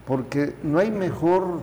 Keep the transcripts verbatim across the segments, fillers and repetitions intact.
porque no hay mejor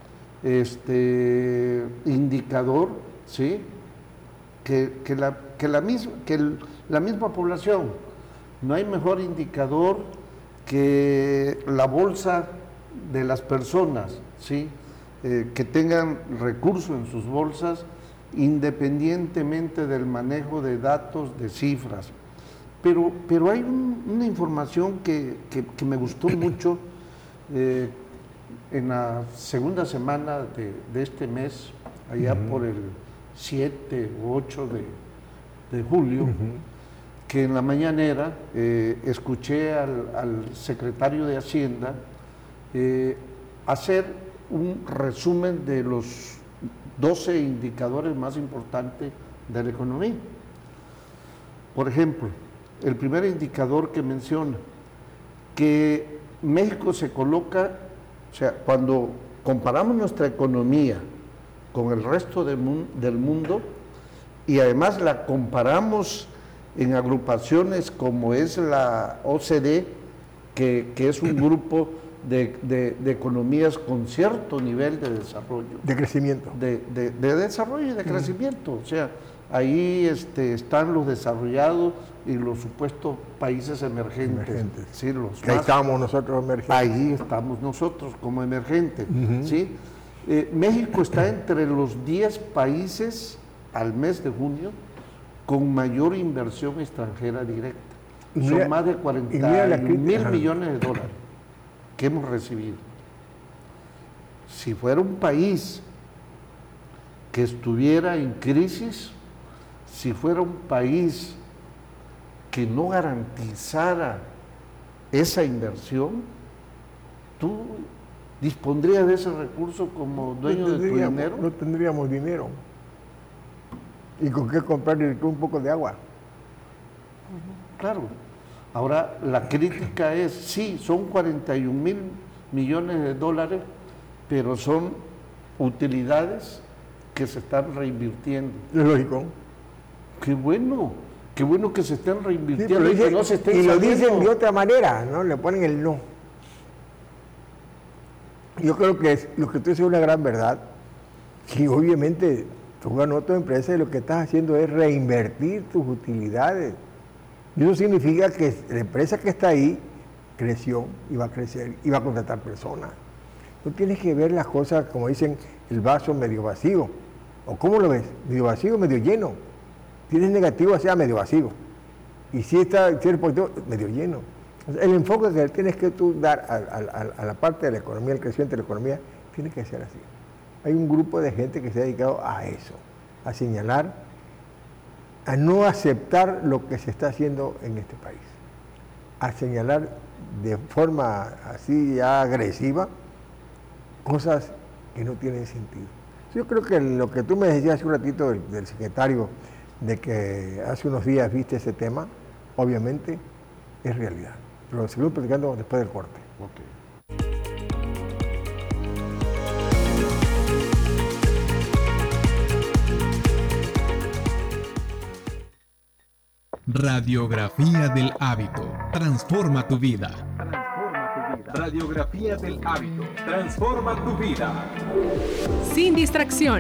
este, indicador, ¿sí?, que, que, la, que, la, misma, que el, la misma población. No hay mejor indicador que la bolsa de las personas, ¿sí?, eh, que tengan recursos en sus bolsas, independientemente del manejo de datos, de cifras. Pero, pero hay un, una información que, que, que me gustó mucho eh, en la segunda semana de, de este mes, allá uh-huh. por el siete u ocho de, de julio, uh-huh. que en la mañanera eh, escuché al, al secretario de Hacienda eh, hacer un resumen de los doce indicadores más importantes de la economía. Por ejemplo, el primer indicador que menciona, que México se coloca, o sea, cuando comparamos nuestra economía con el resto de mun- del mundo, y además la comparamos en agrupaciones como es la O C D, que, que es un grupo de, de, de economías con cierto nivel de desarrollo. De crecimiento. De, de, de desarrollo y de crecimiento. Uh-huh. O sea, ahí este, están los desarrollados y los supuestos países emergentes. emergentes. ¿Sí? Los que ahí más, estamos nosotros emergentes. Ahí estamos nosotros como emergentes. Uh-huh. ¿Sí? Eh, México está entre los diez países al mes de junio con mayor inversión extranjera directa. Son mira, más de cuarenta mil millones de dólares que hemos recibido. Si fuera un país que estuviera en crisis, si fuera un país que no garantizara esa inversión, tú dispondrías de ese recurso como dueño no de tu dinero. No tendríamos dinero. ¿Y con qué comprar un poco de agua? Claro. Ahora, la crítica es, sí, son cuarenta y un mil millones de dólares, pero son utilidades que se están reinvirtiendo. Es lógico. Qué bueno, qué bueno que se estén reinvirtiendo, sí, y que no se estén Y saliendo. lo dicen de otra manera, ¿no? Le ponen el no. Yo creo que es, lo que tú dices es una gran verdad. Y obviamente tú ganas tu empresa y lo que estás haciendo es reinvertir tus utilidades. Y eso significa que la empresa que está ahí creció y va a crecer y va a contratar personas. Tú tienes que ver las cosas, como dicen, el vaso medio vacío. ¿O cómo lo ves? ¿Medio vacío o medio lleno? Tienes negativo, o sea, medio vacío. Y si está si eres positivo, medio lleno. Entonces, el enfoque que tienes que tú dar a, a, a la parte de la economía, el crecimiento de la economía, tiene que ser así. Hay un grupo de gente que se ha dedicado a eso, a señalar, a no aceptar lo que se está haciendo en este país, a señalar de forma así ya agresiva cosas que no tienen sentido. Yo creo que lo que tú me decías hace un ratito del, del secretario, de que hace unos días viste ese tema, obviamente es realidad. Pero lo seguimos platicando después del corte. Okay. Radiografía del hábito. Transforma tu vida. Transforma tu vida. Radiografía del hábito. Transforma tu vida. Sin distracción.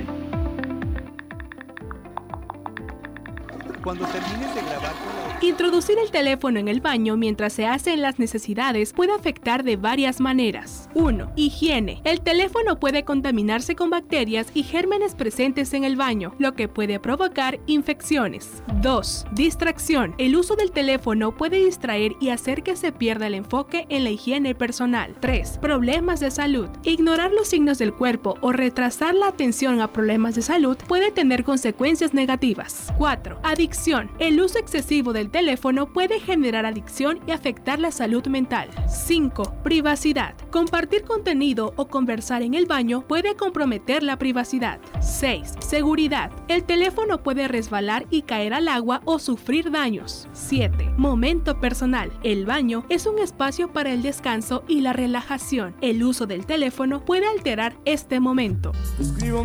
Cuando termines de grabar con la... Introducir el teléfono en el baño mientras se hacen las necesidades puede afectar de varias maneras. uno. Higiene. El teléfono puede contaminarse con bacterias y gérmenes presentes en el baño, lo que puede provocar infecciones. dos. Distracción. El uso del teléfono puede distraer y hacer que se pierda el enfoque en la higiene personal. tres. Problemas de salud. Ignorar los signos del cuerpo o retrasar la atención a problemas de salud puede tener consecuencias negativas. cuatro. Adicción. El uso excesivo del teléfono puede generar adicción y afectar la salud mental. cinco. Privacidad. Compartir contenido o conversar en el baño puede comprometer la privacidad. seis. Seguridad. El teléfono puede resbalar y caer al agua o sufrir daños. siete. Momento personal. El baño es un espacio para el descanso y la relajación. El uso del teléfono puede alterar este momento. Escribo